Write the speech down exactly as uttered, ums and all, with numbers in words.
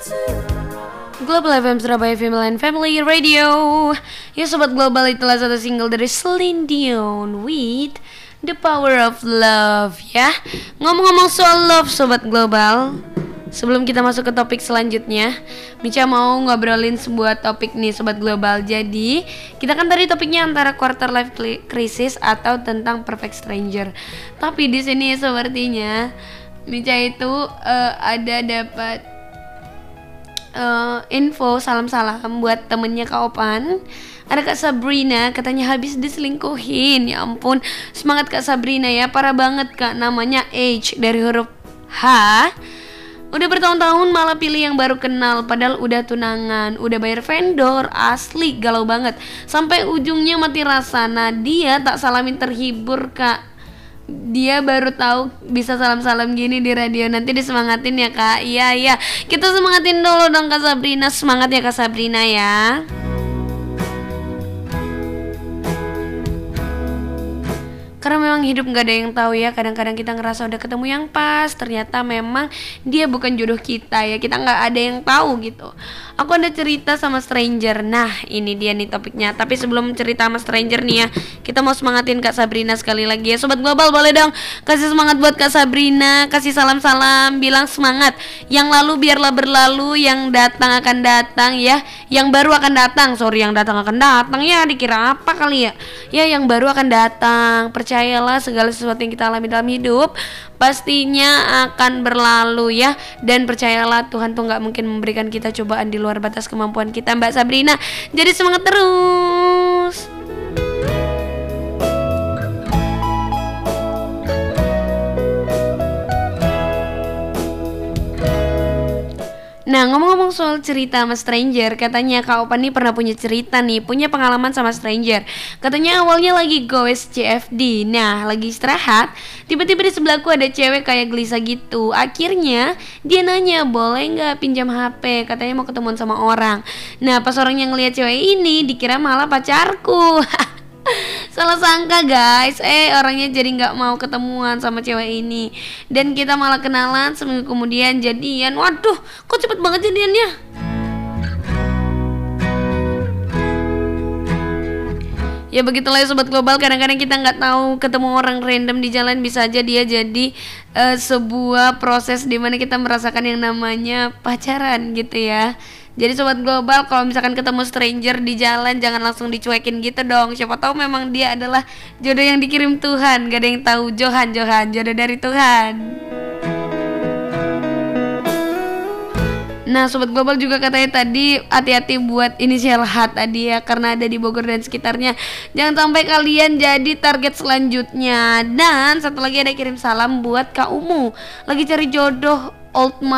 Global F M Surabaya Female and Family Radio. Ya sobat global, itulah satu single dari Celine Dion with The Power of Love ya. Ngomong-ngomong soal love sobat global, sebelum kita masuk ke topik selanjutnya, Mica mau ngobrolin sebuah topik nih sobat global. Jadi kita kan tadi topiknya antara quarter life crisis atau tentang perfect stranger. Tapi di sini sepertinya Mica itu uh, ada dapat Uh, info salam-salam buat temennya Kak Opan. Ada Kak Sabrina, katanya habis diselingkuhin. Ya ampun, semangat Kak Sabrina ya, parah banget Kak. Namanya H dari huruf H. Udah bertahun-tahun malah pilih yang baru kenal, padahal udah tunangan, udah bayar vendor, asli galau banget. Sampai ujungnya mati rasa. Nah dia tak salamin terhibur Kak. Dia baru tahu bisa salam-salam gini di radio. Nanti disemangatin ya Kak. Iya iya, kita semangatin dulu dong Kak Sabrina. Semangat ya Kak Sabrina ya. Karena memang hidup gak ada yang tahu ya. Kadang-kadang kita ngerasa udah ketemu yang pas, ternyata memang dia bukan jodoh kita ya. Kita gak ada yang tahu gitu. Aku ada cerita sama stranger. Nah ini dia nih topiknya. Tapi sebelum cerita sama stranger nih ya, kita mau semangatin Kak Sabrina sekali lagi ya. Sobat global boleh dong kasih semangat buat Kak Sabrina. Kasih salam-salam, bilang semangat. Yang lalu biarlah berlalu, yang datang akan datang ya. Yang baru akan datang. Sorry, yang datang akan datang ya, dikira apa kali ya. Ya yang baru akan datang. Percayalah segala sesuatu yang kita alami dalam hidup pastinya akan berlalu ya. Dan percayalah Tuhan tuh gak mungkin memberikan kita cobaan di luar batas kemampuan kita Mbak Sabrina. Jadi semangat terus. Nah ngomong-ngomong soal cerita sama stranger, katanya Kak Opan nih pernah punya cerita nih, punya pengalaman sama stranger. Katanya awalnya lagi goes C F D, nah lagi istirahat, tiba-tiba di sebelahku ada cewek kayak gelisah gitu. Akhirnya dia nanya boleh gak pinjam H P, katanya mau ketemuan sama orang. Nah pas orang yang ngeliat cewek ini dikira malah pacarku. Salah sangka guys, eh orangnya jadi gak mau ketemuan sama cewek ini. Dan kita malah kenalan, seminggu kemudian jadian. Waduh, kok cepet banget jadiannya. Ya begitulah ya sobat global, kadang-kadang kita gak tahu ketemu orang random di jalan, bisa aja dia jadi uh, sebuah proses dimana kita merasakan yang namanya pacaran gitu ya. Jadi sobat global, kalau misalkan ketemu stranger di jalan jangan langsung dicuekin gitu dong. Siapa tahu memang dia adalah jodoh yang dikirim Tuhan. Gak ada yang tahu. Johan, Johan, jodoh dari Tuhan. Nah sobat global juga katanya tadi hati-hati buat inisial H tadi ya, karena ada di Bogor dan sekitarnya. Jangan sampai kalian jadi target selanjutnya. Dan satu lagi ada kirim salam buat Kak Umu, lagi cari jodoh old